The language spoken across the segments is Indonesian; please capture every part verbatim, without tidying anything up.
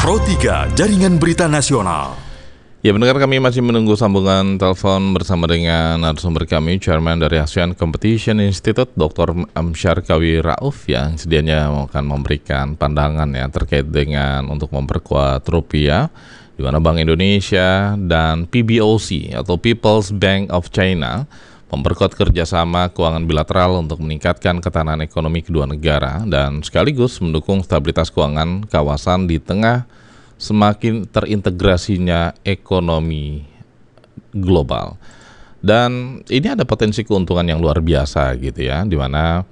Pro tiga, Jaringan Berita Nasional. Ya, pendengar, kami masih menunggu sambungan telepon bersama dengan narasumber kami, Chairman dari Asian Competition Institute, Doktor Amsyar Kawi Rauf, yang sedianya akan memberikan pandangan ya terkait dengan untuk memperkuat rupiah, di mana Bank Indonesia dan P B O C atau People's Bank of China memperkuat kerjasama keuangan bilateral untuk meningkatkan ketahanan ekonomi kedua negara dan sekaligus mendukung stabilitas keuangan kawasan di tengah semakin terintegrasinya ekonomi global. Dan ini ada potensi keuntungan yang luar biasa gitu ya, di mana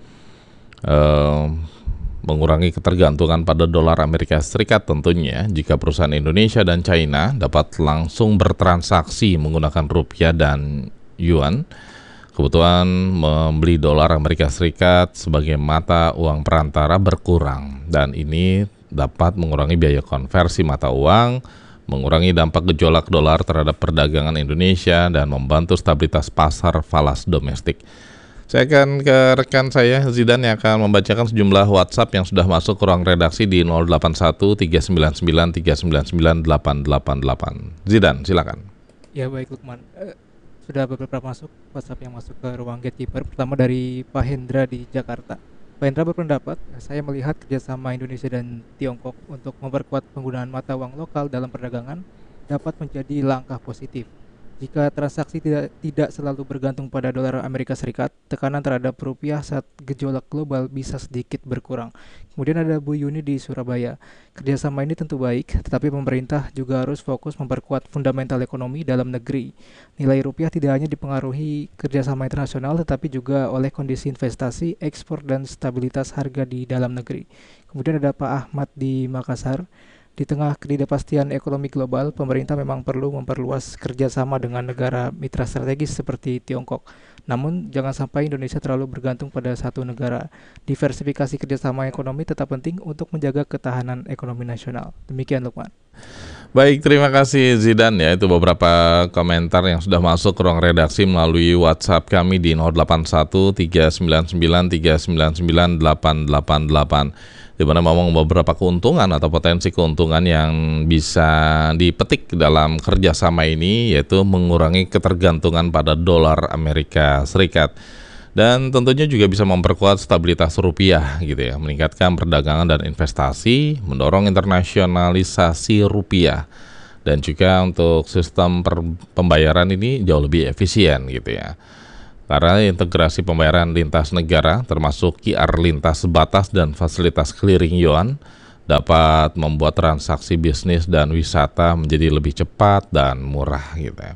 eh, mengurangi ketergantungan pada dolar Amerika Serikat tentunya jika perusahaan Indonesia dan China dapat langsung bertransaksi menggunakan rupiah dan yuan. Kebutuhan membeli dolar Amerika Serikat sebagai mata uang perantara berkurang, dan ini dapat mengurangi biaya konversi mata uang, mengurangi dampak gejolak dolar terhadap perdagangan Indonesia, dan membantu stabilitas pasar falas domestik. Saya akan ke rekan saya, Zidan, yang akan membacakan sejumlah WhatsApp yang sudah masuk ke ruang redaksi di nol delapan satu tiga sembilan sembilan tiga sembilan sembilan delapan delapan delapan. Zidan, silakan. Ya, baik Lukman. Uh, sudah beberapa masuk WhatsApp yang masuk ke ruang gatekeeper. Pertama dari Pak Hendra di Jakarta. Pak Hendra berpendapat, saya melihat kerjasama Indonesia dan Tiongkok untuk memperkuat penggunaan mata uang lokal dalam perdagangan dapat menjadi langkah positif. Jika transaksi tidak tidak selalu bergantung pada dolar Amerika Serikat, tekanan terhadap rupiah saat gejolak global bisa sedikit berkurang. Kemudian ada Bu Yuni di Surabaya. Kerjasama ini tentu baik, tetapi pemerintah juga harus fokus memperkuat fundamental ekonomi dalam negeri. Nilai rupiah tidak hanya dipengaruhi kerjasama internasional, tetapi juga oleh kondisi investasi, ekspor, dan stabilitas harga di dalam negeri. Kemudian ada Pak Ahmad di Makassar. Di tengah ketidakpastian ekonomi global, pemerintah memang perlu memperluas kerjasama dengan negara mitra strategis seperti Tiongkok. Namun, jangan sampai Indonesia terlalu bergantung pada satu negara. Diversifikasi kerjasama ekonomi tetap penting untuk menjaga ketahanan ekonomi nasional. Demikian, Lukman. Baik, terima kasih Zidan ya. Itu beberapa komentar yang sudah masuk ke ruang redaksi melalui WhatsApp kami di nol delapan satu tiga sembilan sembilan tiga sembilan sembilan delapan delapan delapan. Di mana memang beberapa keuntungan atau potensi keuntungan yang bisa dipetik dalam kerjasama ini, yaitu mengurangi ketergantungan pada dolar Amerika Serikat. Dan tentunya juga bisa memperkuat stabilitas rupiah gitu ya, meningkatkan perdagangan dan investasi, mendorong internasionalisasi rupiah, dan juga untuk sistem per- pembayaran ini jauh lebih efisien gitu ya. Karena integrasi pembayaran lintas negara termasuk Q R lintas batas dan fasilitas clearing yuan dapat membuat transaksi bisnis dan wisata menjadi lebih cepat dan murah gitu ya.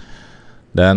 Dan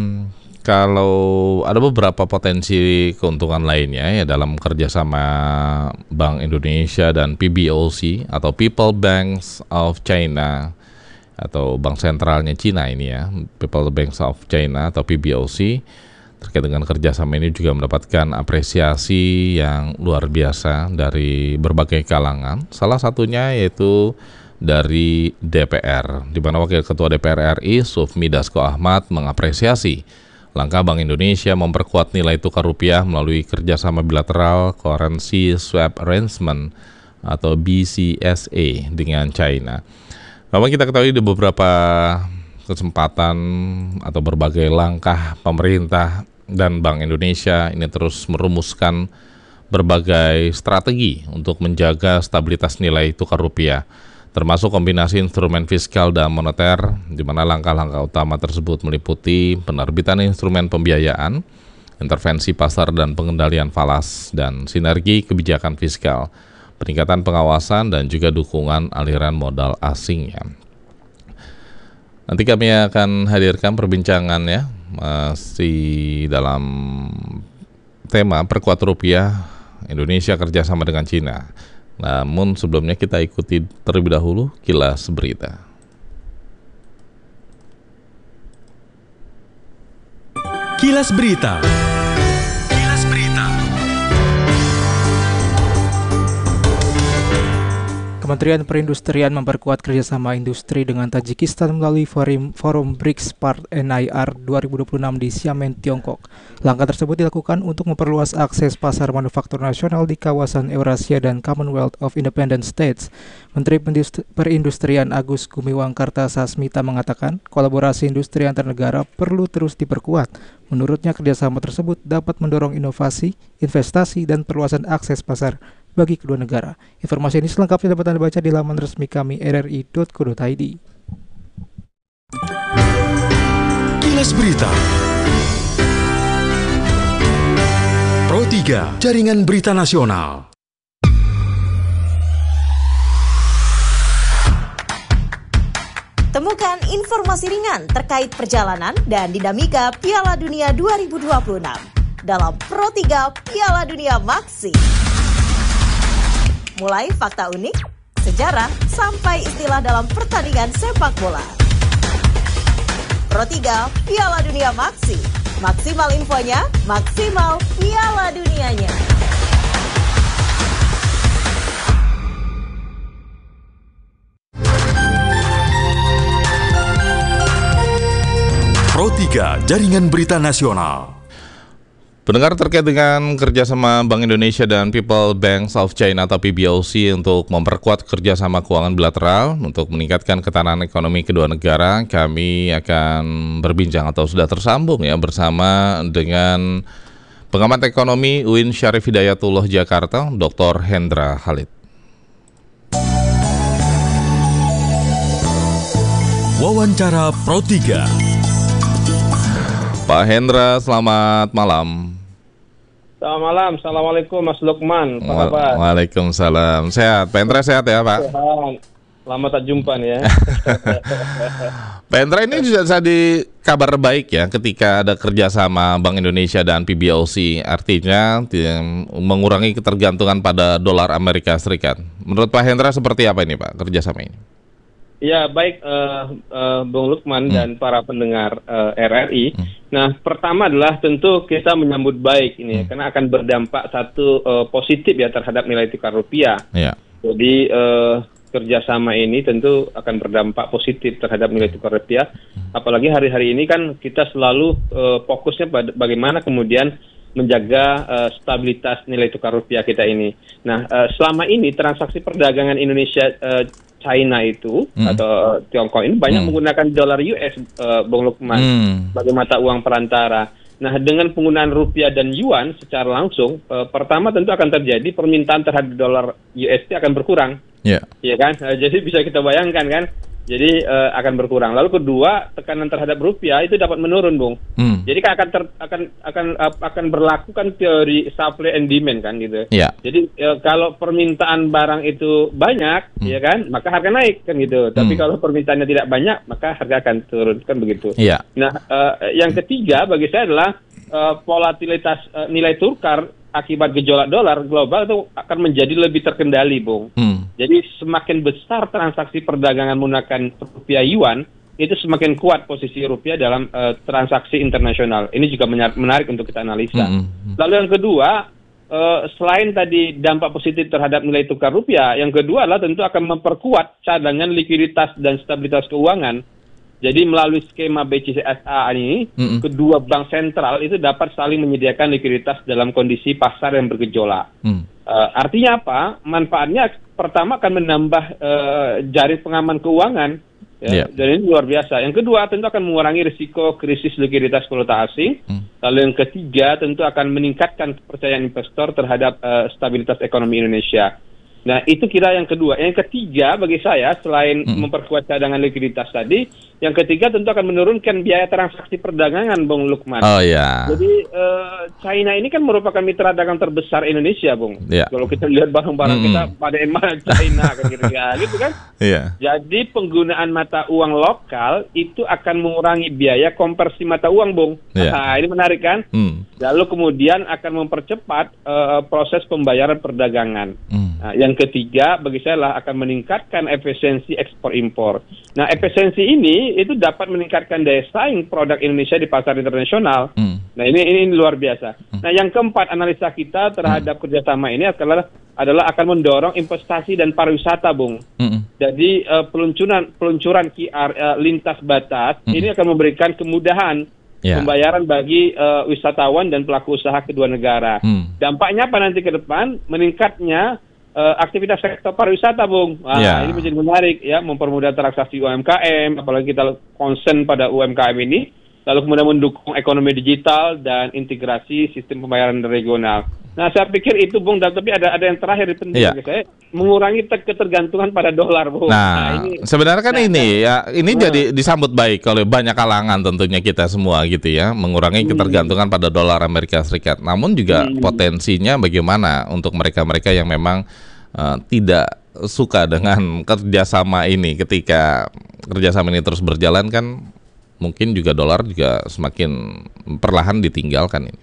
kalau ada beberapa potensi keuntungan lainnya ya dalam kerjasama Bank Indonesia dan P B O C atau People Banks of China atau Bank Sentralnya Cina ini ya, People Banks of China atau P B O C. Terkait dengan kerjasama ini juga mendapatkan apresiasi yang luar biasa dari berbagai kalangan. Salah satunya yaitu dari D P R, di mana Wakil Ketua D P R R I Sufmi Dasko Ahmad mengapresiasi langkah Bank Indonesia memperkuat nilai tukar rupiah melalui kerjasama bilateral Currency Swap Arrangement atau B C S A dengan China. Memang kita ketahui di beberapa kesempatan atau berbagai langkah pemerintah dan Bank Indonesia ini terus merumuskan berbagai strategi untuk menjaga stabilitas nilai tukar rupiah, termasuk kombinasi instrumen fiskal dan moneter, di mana langkah-langkah utama tersebut meliputi penerbitan instrumen pembiayaan, intervensi pasar dan pengendalian falas, dan sinergi kebijakan fiskal, peningkatan pengawasan, dan juga dukungan aliran modal asing ya. Nanti kami akan hadirkan perbincangannya masih dalam tema perkuat rupiah Indonesia kerjasama dengan Cina. Namun sebelumnya kita ikuti terlebih dahulu kilas berita. Kilas Berita. Kilas Berita. Kementerian Perindustrian memperkuat kerjasama industri dengan Tajikistan melalui Forum, Forum BRICS Part N I R dua ribu dua puluh enam di Xiamen, Tiongkok. Langkah tersebut dilakukan untuk memperluas akses pasar manufaktur nasional di kawasan Eurasia dan Commonwealth of Independent States. Menteri Perindustrian Agus Gumiwang Kartasasmita mengatakan kolaborasi industri antar negara perlu terus diperkuat. Menurutnya kerjasama tersebut dapat mendorong inovasi, investasi, dan perluasan akses pasar bagi kedua negara. Informasi ini selengkapnya dapat Anda baca di laman resmi kami r r i dot co dot i d. Kilas Berita Pro tiga, Jaringan Berita Nasional. Temukan informasi ringan terkait perjalanan dan dinamika Piala Dunia dua ribu dua puluh enam dalam Pro tiga Piala Dunia Maxi. Mulai fakta unik, sejarah, sampai istilah dalam pertandingan sepak bola. Pro tiga Piala Dunia Maxi. Maksimal infonya, maksimal Piala Dunianya. Pro tiga, Jaringan Berita Nasional. Pendengar, terkait dengan kerjasama Bank Indonesia dan People Banks of China atau P B O C untuk memperkuat kerjasama keuangan bilateral untuk meningkatkan ketahanan ekonomi kedua negara, kami akan berbincang atau sudah tersambung ya bersama dengan pengamat ekonomi U I N Syarif Hidayatullah Jakarta, Doktor Hendra Khalid. Wawancara Pro tiga. Pak Hendra, selamat malam. Selamat malam, Assalamualaikum Mas Lukman, apa Wa- kabar? Waalaikumsalam, sehat. Pak Hendra sehat ya Pak? Sehat. Lama tak jumpa nih ya. Pak Hendra, ini juga jadi kabar baik ya ketika ada kerjasama Bank Indonesia dan P B O C, artinya tim, mengurangi ketergantungan pada dolar Amerika Serikat. Menurut Pak Hendra seperti apa ini Pak kerjasama ini? Ya baik uh, uh, Bung Lukman Hmm. dan para pendengar uh, R R I. Hmm. Nah pertama adalah tentu kita menyambut baik ini ya, Hmm. karena akan berdampak satu uh, positif ya terhadap nilai tukar rupiah. Ya. Jadi uh, kerjasama ini tentu akan berdampak positif terhadap nilai tukar rupiah. Apalagi hari-hari ini kan kita selalu uh, fokusnya pada bagaimana kemudian menjaga uh, stabilitas nilai tukar rupiah kita ini. Nah, uh, selama ini transaksi perdagangan Indonesia uh, China itu Hmm. atau uh, Tiongkok ini banyak Hmm. menggunakan dolar U S, uh, Bung Lukman, Hmm. sebagai mata uang perantara. Nah, dengan penggunaan rupiah dan yuan secara langsung, uh, pertama tentu akan terjadi permintaan terhadap dolar U S D akan berkurang. Ya. Ya kan, uh, jadi bisa kita bayangkan kan, jadi uh, akan berkurang. Lalu kedua, tekanan terhadap rupiah itu dapat menurun, Bung. Hmm. Jadi kan akan ter, akan akan uh, akan berlaku kan teori supply and demand kan gitu. Ya. Jadi uh, kalau permintaan barang itu banyak, Hmm. ya kan, maka harga naik kan gitu. Tapi Hmm. kalau permintaannya tidak banyak, maka harga akan turun kan begitu. Iya. Nah, uh, yang ketiga bagi saya adalah uh, volatilitas uh, nilai tukar akibat gejolak dolar global itu akan menjadi lebih terkendali, Bung. Hmm. Jadi semakin besar transaksi perdagangan menggunakan rupiah yuan, itu semakin kuat posisi rupiah dalam uh, transaksi internasional. Ini juga menyar- menarik untuk kita analisa. Hmm. Lalu yang kedua, uh, selain tadi dampak positif terhadap nilai tukar rupiah, yang kedua adalah tentu akan memperkuat cadangan likuiditas dan stabilitas keuangan. Jadi melalui skema B C C S A ini, Mm-mm. kedua bank sentral itu dapat saling menyediakan likuiditas dalam kondisi pasar yang bergejolak. Hmm. Uh, artinya apa? Manfaatnya pertama akan menambah uh, jaring pengaman keuangan, ya, Yeah. dan ini luar biasa. Yang kedua tentu akan mengurangi risiko krisis likuiditas valuta asing. Hmm. Lalu yang ketiga tentu akan meningkatkan kepercayaan investor terhadap uh, stabilitas ekonomi Indonesia. Nah, itu kira yang kedua. Yang ketiga bagi saya selain Hmm. memperkuat cadangan likuiditas tadi, yang ketiga tentu akan menurunkan biaya transaksi perdagangan, Bung Lukman. Oh ya. Jadi eh, China ini kan merupakan mitra dagang terbesar Indonesia, Bung. Ya. Kalau kita lihat barang-barang Hmm. kita pada emas China kan kira-kira gitu kan. Iya. Jadi penggunaan mata uang lokal itu akan mengurangi biaya konversi mata uang, Bung. Ya. Nah, ini menarik kan? Hmm. Lalu kemudian akan mempercepat eh, proses pembayaran perdagangan. Hmm. Nah, yang ketiga bagi saya lah akan meningkatkan efisiensi ekspor impor. Nah, efisiensi ini itu dapat meningkatkan daya saing produk Indonesia di pasar internasional. Hmm. Nah ini ini luar biasa. Nah yang keempat, analisa kita terhadap kerjasama ini adalah adalah akan mendorong investasi dan pariwisata, Bung. Mm-mm. Jadi uh, peluncuran peluncuran Q R uh, lintas batas Mm-mm. ini akan memberikan kemudahan Ya. pembayaran bagi uh, wisatawan dan pelaku usaha kedua negara. Mm. Dampaknya apa nanti ke depan? Meningkatnya uh, aktivitas sektor pariwisata, Bung. Nah, Ya. ini menjadi menarik ya, mempermudah transaksi U M K M, apalagi kita concern pada U M K M ini. Lalu kemudian mendukung ekonomi digital dan integrasi sistem pembayaran regional. Nah, saya pikir itu, Bung, dan tapi ada ada yang terakhir penting Iya. bagi saya, mengurangi te- ketergantungan pada dolar, Bung. Nah, ini sebenarnya kan nah, ini ya ini Nah. jadi disambut baik oleh banyak kalangan tentunya kita semua gitu ya, mengurangi ketergantungan pada dolar Amerika Serikat. Namun juga Hmm. potensinya bagaimana untuk mereka-mereka yang memang eh, tidak suka dengan kerjasama ini. Ketika kerjasama ini terus berjalan kan mungkin juga dolar juga semakin perlahan ditinggalkan ini.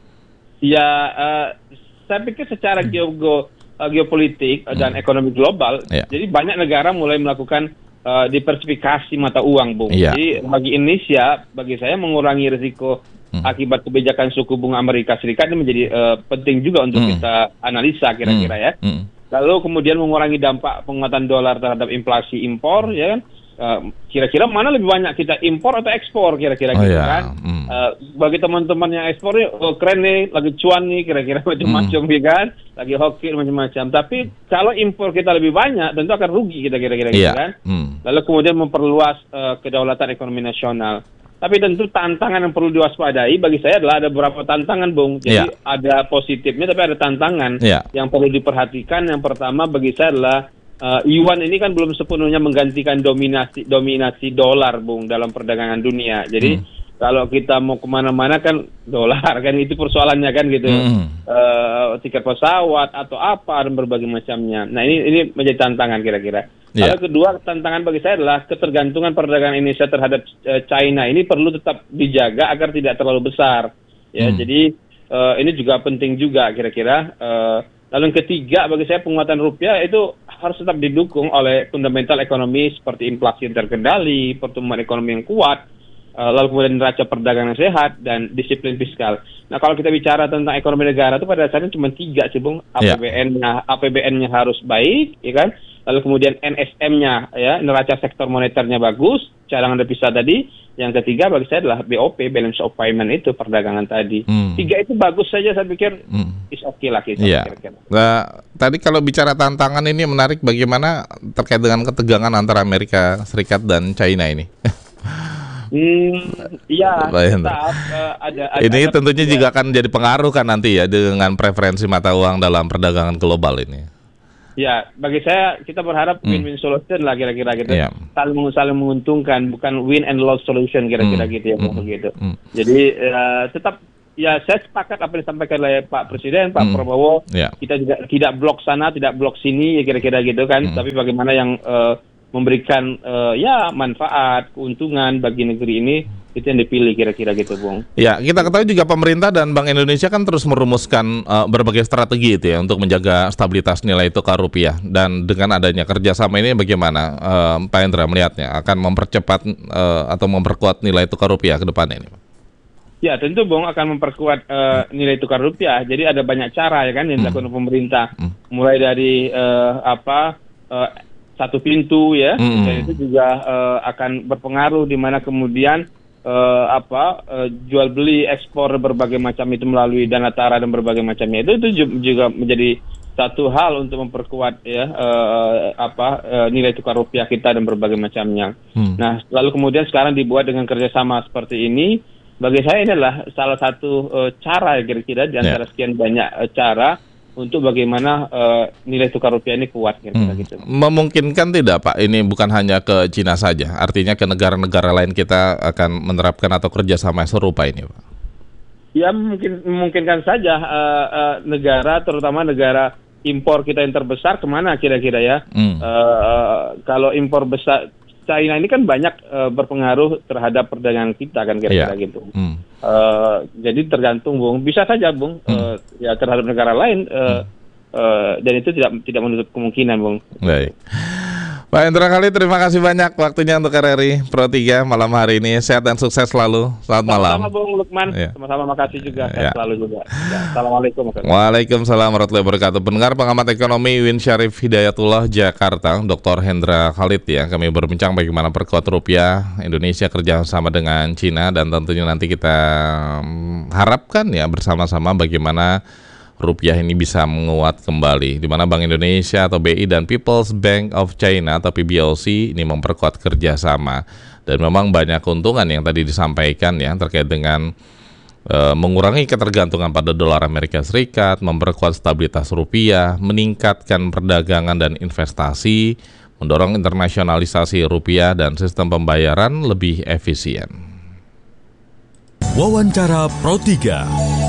Ya, eh, saya pikir secara geogo, eh, geopolitik eh, dan ekonomi global, Iya. jadi banyak negara mulai melakukan eh, diversifikasi mata uang, Bung. Iya. Jadi bagi Indonesia, bagi saya mengurangi risiko Hmm. akibat kebijakan suku bunga Amerika Serikat ini menjadi eh, penting juga untuk Hmm. kita analisa kira-kira ya. Hmm. Lalu kemudian mengurangi dampak penguatan dolar terhadap inflasi impor, ya kan? Uh, kira-kira mana lebih banyak kita impor atau ekspor kira-kira Oh gitu ya, kan? hmm. Uh, bagi teman-teman yang ekspor nih, oh, keren nih, lagi cuan nih kira-kira macam-macam, ya kan? Lagi hoki macam-macam. Tapi kalau impor kita lebih banyak, tentu akan rugi kita kira-kira gitu Iya. kan? Hmm. Lalu kemudian memperluas uh, kedaulatan ekonomi nasional. Tapi tentu tantangan yang perlu diwaspadai bagi saya adalah ada beberapa tantangan, Bung. Jadi Iya. ada positifnya, tapi ada tantangan Iya. yang perlu diperhatikan. Yang pertama bagi saya adalah uh, yuan ini kan belum sepenuhnya menggantikan dominasi dominasi dolar, Bung, dalam perdagangan dunia. Jadi Hmm. kalau kita mau kemana-mana kan dolar kan, itu persoalannya kan gitu. Hmm. Uh, tiket pesawat atau apa dan berbagai macamnya. Nah ini ini menjadi tantangan kira-kira. Iya. Lalu kedua tantangan bagi saya adalah ketergantungan perdagangan Indonesia terhadap uh, China ini perlu tetap dijaga agar tidak terlalu besar. Ya, Hmm. jadi uh, ini juga penting juga kira-kira. Uh, lalu yang ketiga bagi saya penguatan rupiah itu harus tetap didukung oleh fundamental ekonomi seperti inflasi yang terkendali, pertumbuhan ekonomi yang kuat, uh, lalu kemudian neraca perdagangan yang sehat dan disiplin fiskal. Nah kalau kita bicara tentang ekonomi negara itu pada dasarnya cuma tiga sih, Bung. Iya. A P B N-nya A P B N-nya harus baik, ya kan? Lalu kemudian N S M-nya, ya, neraca sektor moneternya bagus, cadangan devisa tadi. Yang ketiga bagi saya adalah B O P, balance of payment itu, perdagangan tadi. Hmm. Tiga itu bagus saja, saya pikir Hmm. is okay lah kita. Iya. kira-kira. Nah, tadi kalau bicara tantangan ini menarik bagaimana terkait dengan ketegangan antara Amerika Serikat dan China ini. Hmm, iya, Pak Hendra. tetap eh, ada, ada. Ini ada- tentunya ya. juga akan jadi pengaruh kan nanti ya dengan preferensi mata uang dalam perdagangan global ini. Ya, bagi saya kita berharap Hmm. win-win solution lah kira-kira gitu. Iya. Saling meng- saling menguntungkan, bukan win and loss solution kira-kira Hmm. gitu ya, Hmm. begitu. Hmm. Jadi eh, tetap ya saya sepakat apa yang disampaikan oleh Pak Presiden, Pak Hmm. Prabowo. Ya. Kita juga tidak blok sana, tidak blok sini ya kira-kira gitu kan. Hmm. Tapi bagaimana yang eh, memberikan eh, ya manfaat, keuntungan bagi negeri ini, itu yang dipilih kira-kira gitu, Bung. Ya, kita ketahui juga pemerintah dan Bank Indonesia kan terus merumuskan uh, berbagai strategi itu ya untuk menjaga stabilitas nilai tukar rupiah. Dan dengan adanya kerjasama ini bagaimana uh, Pak Hendra melihatnya akan mempercepat uh, atau memperkuat nilai tukar rupiah ke depannya ini? Ya tentu, Bung, akan memperkuat eh, nilai tukar rupiah. Jadi ada banyak cara ya kan yang dilakukan pemerintah. Hmm. Mulai dari eh, apa eh, satu pintu ya, Hmm. dan itu juga eh, akan berpengaruh di mana kemudian eh, apa eh, jual beli ekspor berbagai macam itu melalui dana tara dan berbagai macamnya itu itu ju- juga menjadi satu hal untuk memperkuat ya eh, apa eh, nilai tukar rupiah kita dan berbagai macamnya. Hmm. Nah, lalu kemudian sekarang dibuat dengan kerjasama seperti ini, bagi saya ini adalah salah satu uh, cara kira-kira di antara Ya. sekian banyak uh, cara untuk bagaimana uh, nilai tukar rupiah ini kuat kira-kira Hmm. gitu. Memungkinkan tidak Pak, ini bukan hanya ke Cina saja, artinya ke negara-negara lain kita akan menerapkan atau kerjasama serupa ini Pak? Ya mungkin memungkinkan saja uh, uh, negara, terutama negara impor kita yang terbesar kemana kira-kira ya. Hmm. Uh, uh, kalau impor besar China ini kan banyak uh, berpengaruh terhadap perdagangan kita kan kira-kira Iya. gitu. Hmm. Uh, jadi tergantung, Bung, bisa saja, Bung, uh, ya terhadap negara lain uh, uh, dan itu tidak tidak menutup kemungkinan, Bung. Baik. Pak Hendra Khalid, terima kasih banyak waktunya untuk R R I Pro tiga malam hari ini. Sehat dan sukses selalu. Selamat malam. Sama-sama Bung Lukman, ya. sama-sama makasih juga. Ya. Sehat selalu juga. Ya. Assalamualaikum. Waalaikumsalam warahmatullahi wabarakatuh. Pendengar pengamat ekonomi Win Syarif Hidayatullah Jakarta, Doktor Hendra Khalid ya. Kami berbincang bagaimana perkuat rupiah Indonesia kerja sama dengan Cina, dan tentunya nanti kita harapkan ya bersama-sama bagaimana rupiah ini bisa menguat kembali, di mana Bank Indonesia atau B I dan People's Bank of China atau P B O C ini memperkuat kerjasama. Dan memang banyak keuntungan yang tadi disampaikan ya terkait dengan e, mengurangi ketergantungan pada dolar Amerika Serikat, memperkuat stabilitas rupiah, meningkatkan perdagangan dan investasi, mendorong internasionalisasi rupiah dan sistem pembayaran lebih efisien. Wawancara Pro tiga.